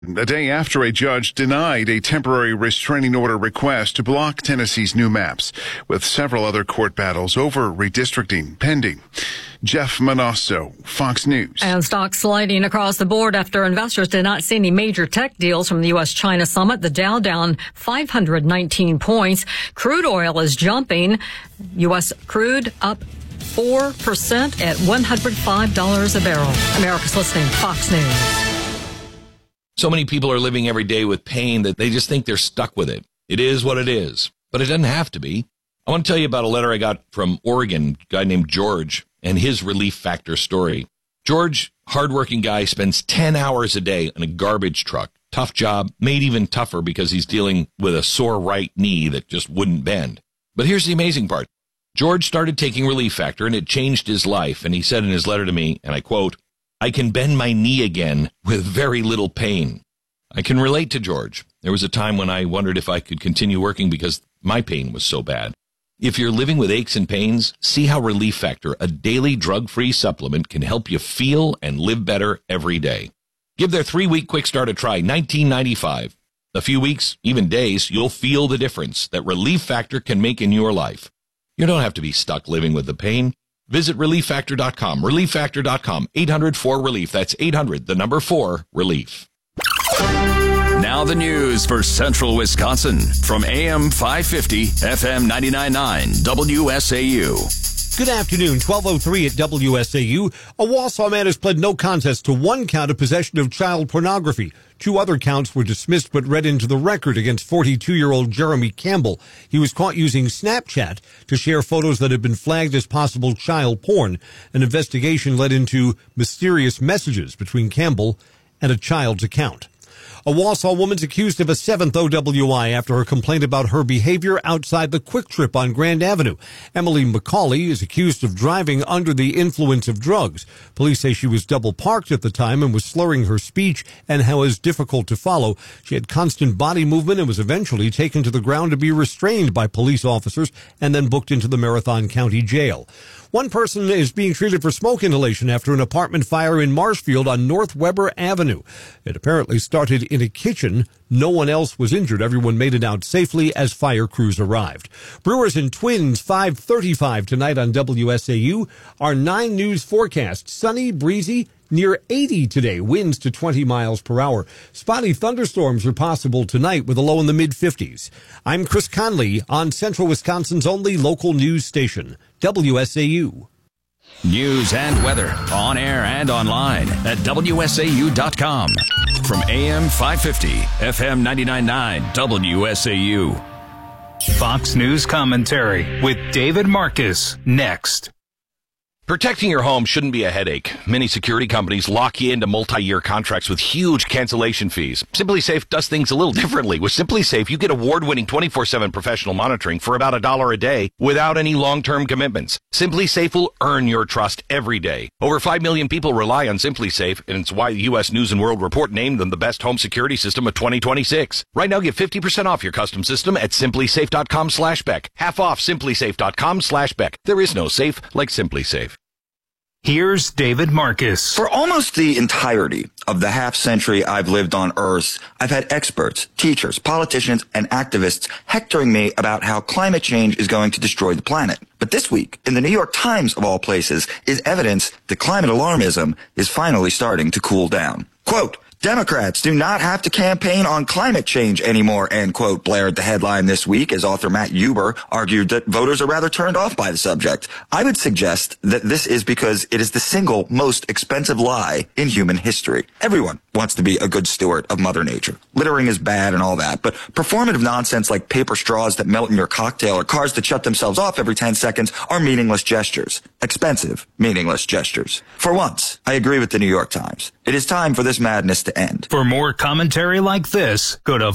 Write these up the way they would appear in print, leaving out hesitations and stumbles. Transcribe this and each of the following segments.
A day after a judge denied a temporary restraining order request to block Tennessee's new maps, with several other court battles over redistricting pending. Jeff Manasso, Fox News. And stocks sliding across the board after investors did not see any major tech deals from the U.S.-China summit. The Dow down 519 points. Crude oil is jumping. U.S. crude up 4% at $105 a barrel. America's listening. Fox News. So many people are living every day with pain that they just think they're stuck with it. It is what it is, but it doesn't have to be. I want to tell you about a letter I got from Oregon, a guy named George, and his Relief Factor story. George, hardworking guy, spends 10 hours a day on a garbage truck. Tough job, made even tougher because he's dealing with a sore right knee that just wouldn't bend. But here's the amazing part. George started taking Relief Factor, and it changed his life. And he said in his letter to me, and I quote, "I can bend my knee again with very little pain." I can relate to George. There was a time when I wondered if I could continue working because my pain was so bad. If you're living with aches and pains, see how Relief Factor, a daily drug-free supplement, can help you feel and live better every day. Give their 3-week quick start a try, $19.95. A few weeks, even days, you'll feel the difference that Relief Factor can make in your life. You don't have to be stuck living with the pain. Visit ReliefFactor.com, ReliefFactor.com, 800-4-RELIEF. That's 800-4-RELIEF. Now the news for Central Wisconsin from AM 550, FM 99.9, WSAU. Good afternoon, 12:03 at WSAU. A Wausau man has pled no contest to one count of possession of child pornography. 2 other counts were dismissed but read into the record against 42-year-old Jeremy Campbell. He was caught using Snapchat to share photos that had been flagged as possible child porn. An investigation led into mysterious messages between Campbell and a child's account. A Wausau woman's accused of a 7th OWI after her complaint about her behavior outside the Quick Trip on Grand Avenue. Emily McCauley is accused of driving under the influence of drugs. Police say she was double parked at the time and was slurring her speech and how it was difficult to follow. She had constant body movement and was eventually taken to the ground to be restrained by police officers and then booked into the Marathon County Jail. One person is being treated for smoke inhalation after an apartment fire in Marshfield on North Weber Avenue. It apparently started in a kitchen. No one else was injured. Everyone made it out safely as fire crews arrived. Brewers and Twins, 5:35 tonight on WSAU. Our 9 News forecast. Sunny, breezy, near 80 today. Winds to 20 miles per hour. Spotty thunderstorms are possible tonight with a low in the mid-50s. I'm Chris Conley on Central Wisconsin's only local news station, WSAU. News and weather on air and online at WSAU.com. From AM 550, FM 99.9, WSAU. Fox News commentary with David Marcus next. Protecting your home shouldn't be a headache. Many security companies lock you into multi-year contracts with huge cancellation fees. SimpliSafe does things a little differently. With SimpliSafe, you get award-winning 24/7 professional monitoring for about $1 a day without any long-term commitments. SimpliSafe will earn your trust every day. Over 5 million people rely on SimpliSafe, and it's why the U.S. News & World Report named them the best home security system of 2026. Right now, get 50% off your custom system at SimpliSafe.com/Beck. Half off SimpliSafe.com/Beck. There is no safe like SimpliSafe. Here's David Marcus. For almost the entirety of the half century I've lived on Earth, I've had experts, teachers, politicians, and activists hectoring me about how climate change is going to destroy the planet. But this week, in the New York Times, of all places, is evidence that climate alarmism is finally starting to cool down. Quote, Democrats do not have to campaign on climate change anymore, end quote, blared the headline this week as author Matt Huber argued that voters are rather turned off by the subject. I would suggest that this is because it is the single most expensive lie in human history. Everyone wants to be a good steward of Mother Nature. Littering is bad and all that, but performative nonsense like paper straws that melt in your cocktail or cars that shut themselves off every 10 seconds are meaningless gestures. Expensive, meaningless gestures. For once, I agree with the New York Times. It is time for this madness to end. For more commentary like this, go to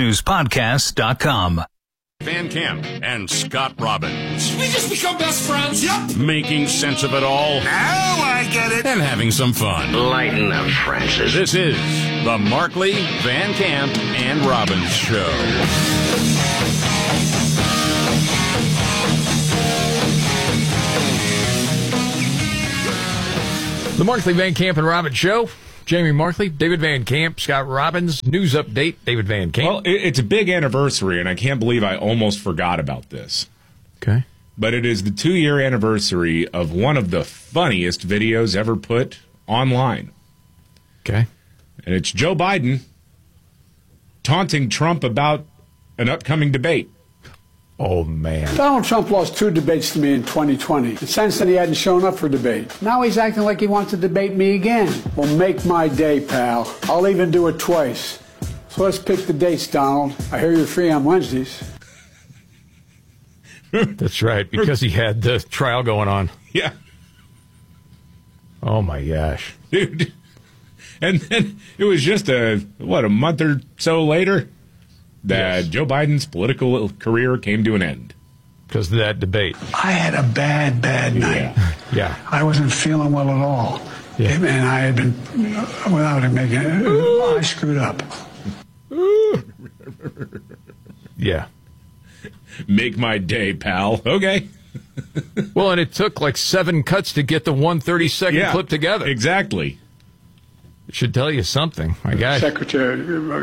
foxnewspodcast.com. Van Camp and Scott Robbins. We just become best friends, yep. Making sense of it all. Now I get it. And having some fun. Lighten up, Francis. This is the Markley, Van Camp, and Robbins Show. The Markley, Van Camp, and Robbins Show. Jamie Markley, David Van Camp, Scott Robbins, news update, David Van Camp. Well, it's a big anniversary, and I can't believe I almost forgot about this. Okay. But it is the 2-year anniversary of one of the funniest videos ever put online. Okay. And it's Joe Biden taunting Trump about an upcoming debate. Oh, man. Donald Trump lost 2 debates to me in 2020. And since then, he hadn't shown up for debate. Now he's acting like he wants to debate me again. Well, make my day, pal. I'll even do it twice. So let's pick the dates, Donald. I hear you're free on Wednesdays. That's right, because he had the trial going on. Yeah. Oh, my gosh. Dude. And then it was just a month or so later that Joe Biden's political career came to an end. Because of that debate. I had a bad night. Yeah. I wasn't feeling well at all. Yeah. And I had been, without him making it, I screwed up. Yeah. Make my day, pal. Okay. Well, and it took like 7 cuts to get the 130-second clip together. Exactly. It should tell you something, my guy. Secretary.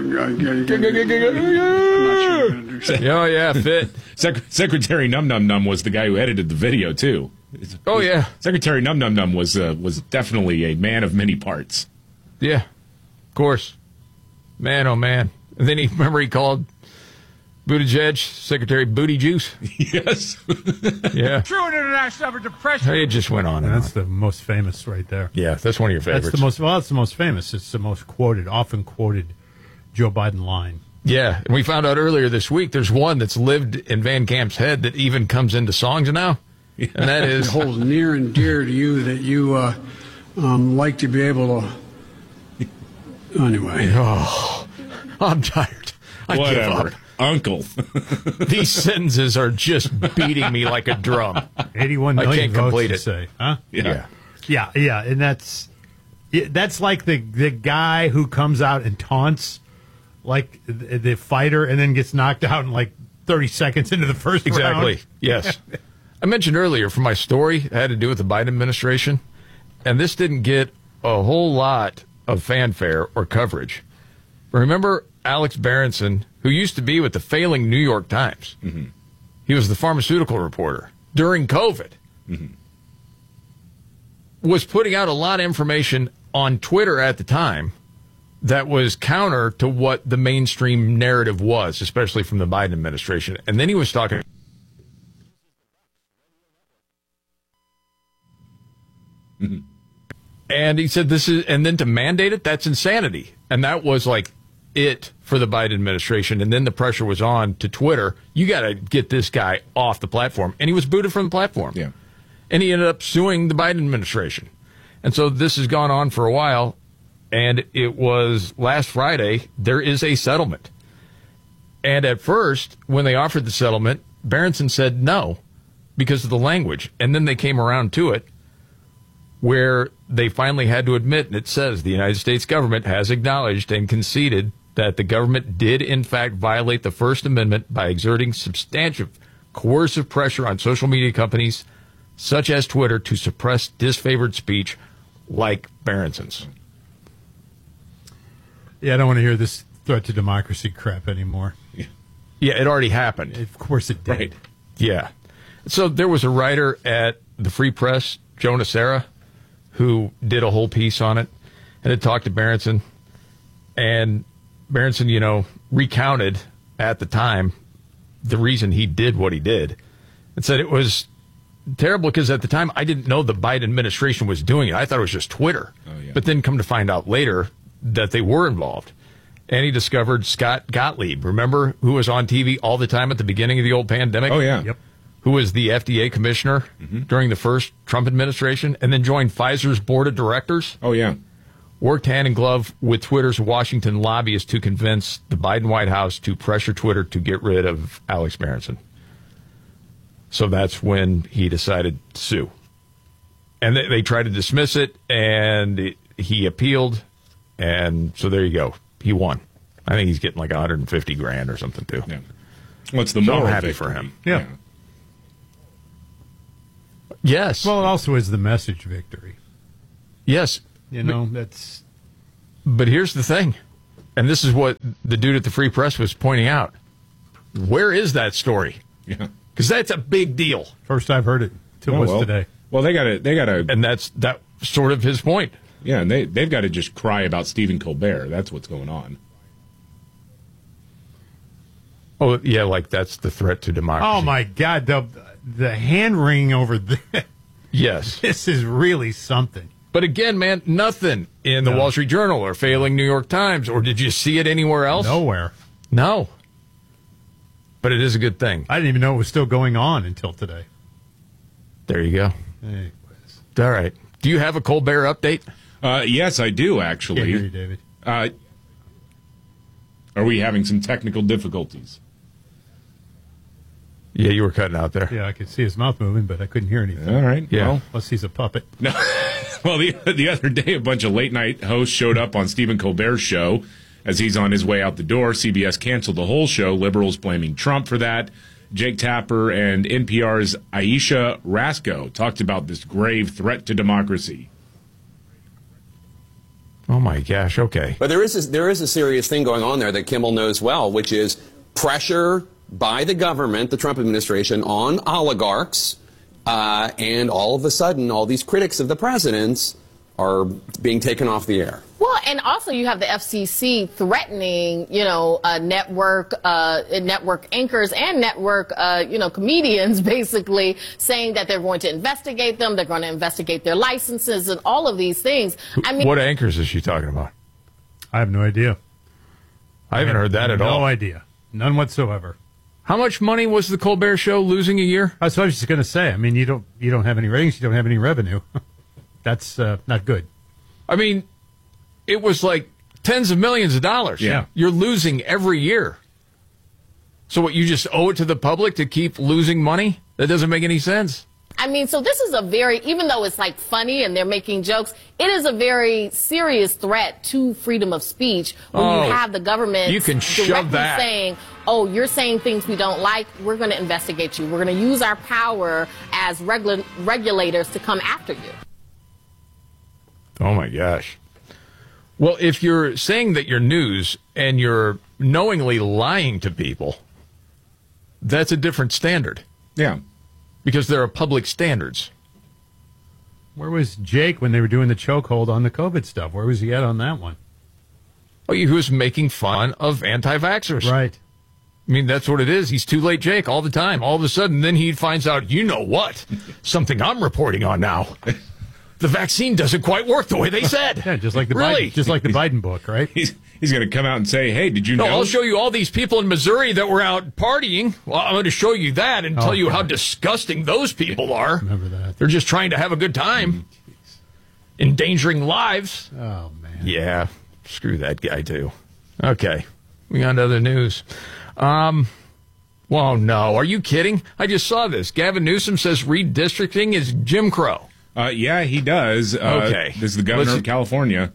Oh, yeah, fit. Secretary Num Num Num was the guy who edited the video, too. Oh, yeah. Secretary Num Num Num was definitely a man of many parts. Yeah, of course. Man, oh, man. And then he called Buttigieg Secretary Booty Juice. Yes. Yeah. True international effort to pressure. It just went on. And that's the most famous right there. Yeah, that's one of your favorites. That's the most famous. It's the most often quoted Joe Biden line. Yeah, and we found out earlier this week there's one that's lived in Van Camp's head that even comes into songs now. And that is... It holds near and dear to you that you like to be able to... Anyway. Oh, I'm tired. I give Whatever. up. Uncle. These sentences are just beating me like a drum. 81 million I can't votes complete to it. say, huh? Yeah. And that's like the guy who comes out and taunts like the fighter and then gets knocked out in like 30 seconds into the first round. Exactly. Yes. I mentioned earlier from my story, it had to do with the Biden administration, and this didn't get a whole lot of fanfare or coverage. Remember Alex Berenson, who used to be with the failing New York Times? Mm-hmm. He was the pharmaceutical reporter during COVID. Mm-hmm. Was putting out a lot of information on Twitter at the time that was counter to what the mainstream narrative was, especially from the Biden administration. And then he was talking... Mm-hmm. And he said and then to mandate it, that's insanity. And that was like it for the Biden administration. And then the pressure was on to Twitter. You got to get this guy off the platform. And he was booted from the platform. Yeah. And he ended up suing the Biden administration. And so this has gone on for a while. And it was last Friday, there is a settlement. And at first, when they offered the settlement, Berenson said no because of the language. And then they came around to it, where they finally had to admit, and it says the United States government has acknowledged and conceded that the government did in fact violate the First Amendment by exerting substantive coercive pressure on social media companies such as Twitter to suppress disfavored speech like Berenson's. Yeah, I don't want to hear this threat to democracy crap anymore. Yeah, it already happened. Of course it did. Right. Yeah. So there was a writer at the Free Press, Jonah Serra, who did a whole piece on it, and it talked to Berenson. And Berenson, recounted at the time the reason he did what he did and said it was terrible because at the time I didn't know the Biden administration was doing it. I thought it was just Twitter. Oh, yeah. But then come to find out later that they were involved. And he discovered Scott Gottlieb, remember, who was on TV all the time at the beginning of the old pandemic? Oh, yeah. Yep. Who was the FDA commissioner during the first Trump administration and then joined Pfizer's board of directors. Oh, yeah. Worked hand in glove with Twitter's Washington lobbyists to convince the Biden White House to pressure Twitter to get rid of Alex Berenson. So that's when he decided to sue. And they tried to dismiss it, and he appealed, and so there you go. He won. I think he's getting like $150,000 or something, too. Yeah. Well, it's the So moral I'm happy victory. for him. Yeah. Yes. Well, it also is the message victory. Yes. That's But here's the thing, and this is what the dude at the Free Press was pointing out. Where is that story? Yeah. Because that's a big deal. First I've heard it today. Well, they got to, and that's sort of his point. Yeah, and they've got to just cry about Stephen Colbert. That's what's going on. Oh yeah, like that's the threat to democracy. Oh my God, the hand wringing over there. Yes, this is really something. But again, man, nothing in the Wall Street Journal or failing New York Times, or did you see it anywhere else? Nowhere. No. But it is a good thing. I didn't even know it was still going on until today. There you go. Anyways. All right. Do you have a Colbert update? Yes, I do, actually. Can't hear you, David. Are we having some technical difficulties? Yeah, you were cutting out there. Yeah, I could see his mouth moving, but I couldn't hear anything. All right. Yeah. Well, unless he's a puppet. No. Well, the other day, a bunch of late-night hosts showed up on Stephen Colbert's show. As he's on his way out the door, CBS canceled the whole show, liberals blaming Trump for that. Jake Tapper and NPR's Aisha Rasco talked about this grave threat to democracy. Oh, my gosh. Okay. But there is a serious thing going on there that Kimmel knows well, which is pressure by the government, the Trump administration, on oligarchs. And all of a sudden, all these critics of the president's are being taken off the air. Well, and also you have the FCC threatening, network anchors and network, comedians, basically saying that they're going to investigate them, they're going to investigate their licenses and all of these things. I mean, what anchors is she talking about? I have no idea. I haven't heard that at all. No idea. None whatsoever. How much money was the Colbert Show losing a year? That's what I was just going to say. I mean, you don't have any ratings, you don't have any revenue. That's not good. I mean, it was like tens of millions of dollars. Yeah. You're losing every year. So what, you just owe it to the public to keep losing money? That doesn't make any sense. I mean, so this is even though it's like funny and they're making jokes, it is a very serious threat to freedom of speech when you have the government you can shove directly that. saying, oh, you're saying things we don't like, we're going to investigate you. We're going to use our power as regulators to come after you. Oh, my gosh. Well, if you're saying that you're news and you're knowingly lying to people, that's a different standard. Yeah. Because there are public standards. Where was Jake when they were doing the chokehold on the COVID stuff? Where was he at on that one? Oh, he was making fun of anti-vaxxers. Right. I mean, that's what it is. He's too late Jake all the time. All of a sudden, then he finds out, you know what? Something I'm reporting on now. The vaccine doesn't quite work the way they said. Yeah, just like the Biden book, right? He's going to come out and say, hey, did you know? I'll show you all these people in Missouri that were out partying. Well, I'm going to show you that and tell you how disgusting those people are. Remember that. They're just trying to have a good time. Endangering lives. Oh, man. Yeah, screw that guy, too. Okay, we got other news. Well, no, are you kidding? I just saw this. Gavin Newsom says redistricting is Jim Crow. Yeah, he does. Okay. This is the governor of California.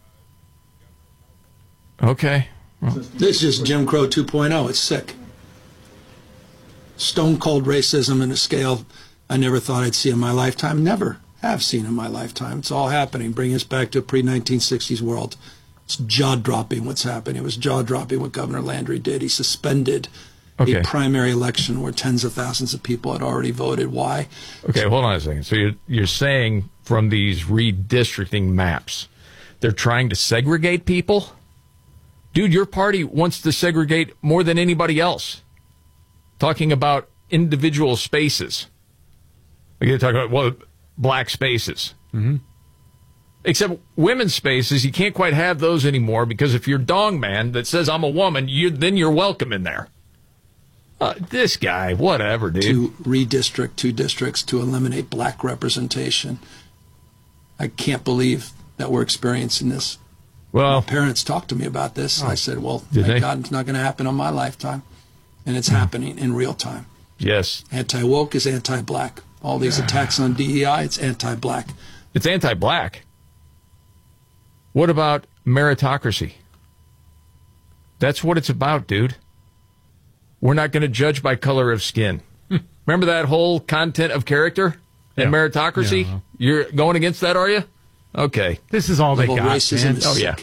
Okay. Well. This is Jim Crow 2.0. It's sick. Stone cold racism in a scale I never thought I'd see in my lifetime. Never have seen in my lifetime. It's all happening. Bringing us back to a pre-1960s world. It's jaw-dropping what's happening. It was jaw-dropping what Governor Landry did. He suspended a primary election where tens of thousands of people had already voted. Why? Okay, hold on a second. So you're saying from these redistricting maps, they're trying to segregate people? Dude, your party wants to segregate more than anybody else. Talking about individual spaces. Like you're talking about, black spaces. Mm-hmm. Except women's spaces, you can't quite have those anymore because if you're dong man that says I'm a woman, then you're welcome in there. This guy, whatever, dude. To redistrict 2 districts to eliminate black representation. I can't believe that we're experiencing this. Well, my parents talked to me about this. I said, well, thank thank God it's not going to happen on my lifetime. And it's happening in real time. Yes. Anti-woke is anti-black. All these attacks on DEI, it's anti-black. It's anti-black. What about meritocracy? That's what it's about, dude. We're not going to judge by color of skin. Remember that whole content of character and meritocracy? Yeah. You're going against that, are you? Okay. This is all they got. Racism is Oh, sick. yeah.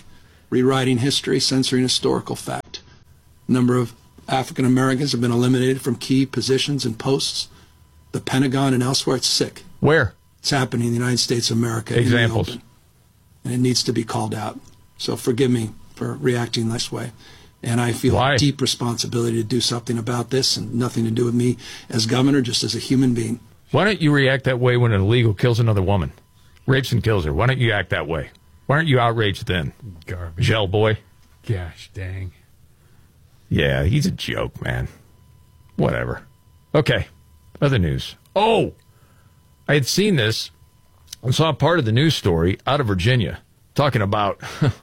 rewriting history, censoring historical fact. A number of African Americans have been eliminated from key positions and posts. The Pentagon and elsewhere. It's sick. Where? It's happening in the United States of America. Examples. In the open. And it needs to be called out. So forgive me for reacting this way. And I feel a deep responsibility to do something about this, and nothing to do with me as governor, just as a human being. Why don't you react that way when an illegal kills another woman? Rapes and kills her. Why don't you act that way? Why aren't you outraged then? Garbage. Gel boy. Gosh dang. Yeah, he's a joke, man. Whatever. Okay. Other news. Oh! I had seen this and saw part of the news story out of Virginia talking about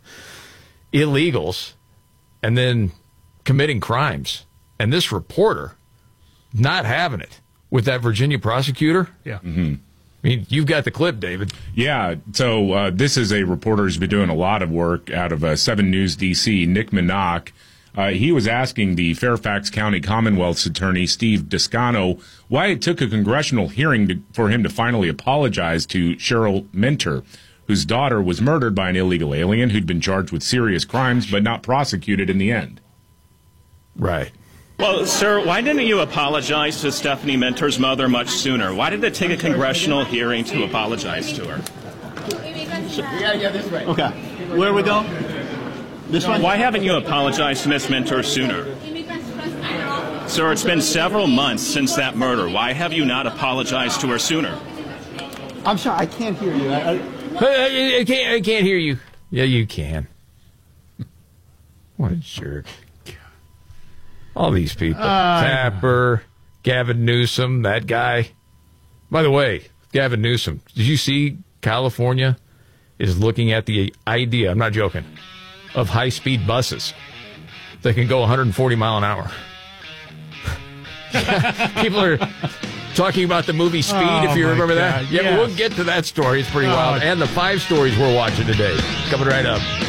illegals and then committing crimes. And this reporter not having it with that Virginia prosecutor. Yeah. Mm-hmm. I mean, you've got the clip, David. Yeah, so this is a reporter who's been doing a lot of work out of 7 News D.C., Nick Minach. He was asking the Fairfax County Commonwealth's attorney, Steve Descano, why it took a congressional hearing for him to finally apologize to Cheryl Minter, whose daughter was murdered by an illegal alien who'd been charged with serious crimes but not prosecuted in the end. Right. Well, sir, why didn't you apologize to Stephanie Minter's mother much sooner? Why did it take a congressional hearing to apologize to her? Yeah, this way. Okay. Where we go? This one? Why haven't you apologized to Miss Minter sooner? Sir, it's been several months since that murder. Why have you not apologized to her sooner? I'm sorry, I can't hear you. I can't hear you. Yeah, you can. What a jerk. All these people. Tapper, Gavin Newsom, that guy. By the way, Gavin Newsom, did you see California is looking at the idea, I'm not joking, of high-speed buses that can go 140 mile an hour? People are talking about the movie Speed, if you remember that. Yeah, yes. We'll get to that story. It's pretty wild. And the 5 stories we're watching today. Coming right up.